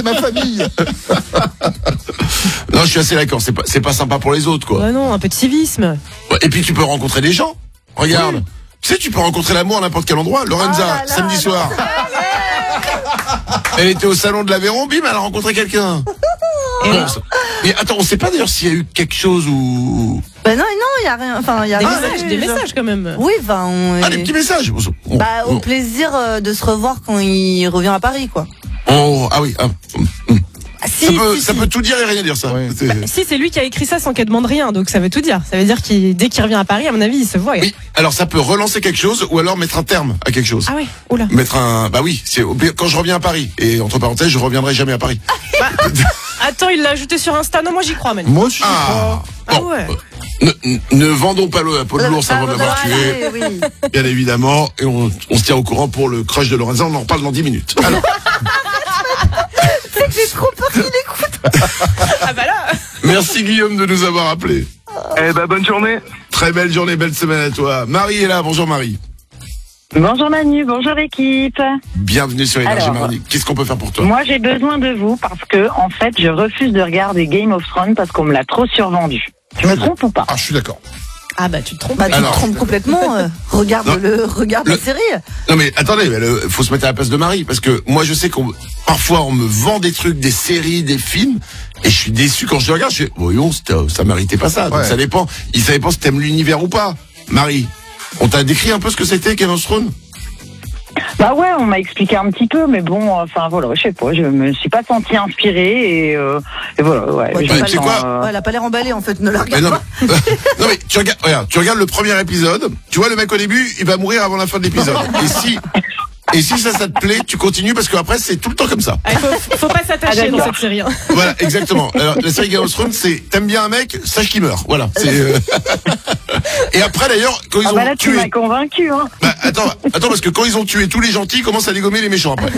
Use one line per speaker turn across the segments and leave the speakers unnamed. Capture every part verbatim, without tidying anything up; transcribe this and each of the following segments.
c'est ma famille.
Non, je suis assez d'accord. C'est pas, c'est pas sympa pour les autres, quoi.
Ouais, non, un peu de civisme.
Ouais, et puis tu peux rencontrer des gens. Regarde. Oui. Tu sais, tu peux rencontrer l'amour à n'importe quel endroit. Lorenza, oh là là, samedi soir. Elle était au salon de l'Aveyron, bim, elle a rencontré quelqu'un.
Et
bon, ça... Mais attends, on sait pas d'ailleurs s'il y a eu quelque chose ou...
Bah non, non, il y a rien. Enfin, il y a
des
rien.
Messages, des messages quand même.
Oui, enfin. On...
Ah, des petits messages.
On... Bah, au on... plaisir de se revoir quand il revient à Paris, quoi.
Oh, ah oui. Ah, hum.
Ah, si,
ça peut,
si,
ça
si.
peut tout dire et rien dire, ça.
Ouais. Bah, si, c'est lui qui a écrit ça sans qu'elle demande rien, donc ça veut tout dire. Ça veut dire qu'il, dès qu'il revient à Paris, à mon avis, il se voit.
Oui. Alors ça peut relancer quelque chose ou alors mettre un terme à quelque chose.
Ah oui. Oula.
Mettre un, bah oui, c'est quand je reviens à Paris. Et entre parenthèses, je reviendrai jamais à Paris.
Bah, attends, il l'a ajouté sur Insta. Non, moi j'y crois, Manu.
Moi aussi.
Ah.
Ah
Bon.
ouais.
Ne, ne vendons pas le peau de l'ours avant de l'avoir tué.
Oui.
Bien évidemment. Et on, on se tient au courant pour le crush de Lorenza. On en reparle dans dix minutes. Alors.
C'est que j'ai trop peur qu'il écoute.
Ah bah là.
Merci Guillaume de nous avoir appelés.
Eh ben bonne journée.
Très belle journée, belle semaine à toi. Marie est là. Bonjour Marie.
Bonjour Manu, bonjour équipe.
Bienvenue sur Énergie
Alors,
Mardi. Qu'est-ce qu'on peut faire pour toi?
Moi j'ai besoin de vous parce que en fait je refuse de regarder Game of Thrones parce qu'on me l'a trop survendu. Je me trompe ou pas?
Ah, je suis d'accord.
Ah bah tu te trompes.
Bah tu
Alors,
te trompes complètement. Euh, regarde
non,
le, regarde
le,
la série.
Non mais attendez, il faut se mettre à la place de Marie parce que moi je sais qu'on parfois on me vend des trucs, des séries, des films et je suis déçu quand je les regarde. Je fais voyons, ça méritait pas ça. Donc
ouais.
ça dépend. Il savait pas si t'aimes l'univers ou pas. Marie, on t'a décrit un peu ce que c'était Game of Thrones?
Bah ouais, on m'a expliqué un petit peu, mais bon, enfin voilà, je sais pas, je me suis pas sentie inspirée et, euh, et voilà, ouais.
Ouais,
je
ouais,
me
tu sais
sens,
quoi
euh...
Ouais, elle a pas l'air emballée en fait, ne la regarde
mais non,
pas.
mais, non mais tu regardes, regarde, tu regardes le premier épisode. Tu vois le mec au début, il va mourir avant la fin de l'épisode. Et si Et si ça, ça te plaît, tu continues parce qu'après c'est tout le temps comme ça.
Il faut, faut pas s'attacher
Ah,
dans cette série. Hein.
Voilà, exactement. Alors, la série Game of Thrones, c'est t'aimes bien un mec, sache qu'il meurt. Voilà. C'est, euh... Et après d'ailleurs, quand ils
Ah
ont
bah là tu
tué.
m'as convaincu, hein.
Bah, attends, attends, parce que quand ils ont tué tous les gentils, ils commencent à dégommer les méchants après.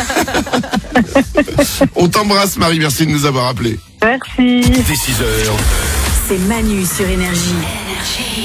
On t'embrasse, Marie. Merci de nous avoir appelés.
Merci.
Dès six heures.
C'est Manu sur Énergie. Énergie.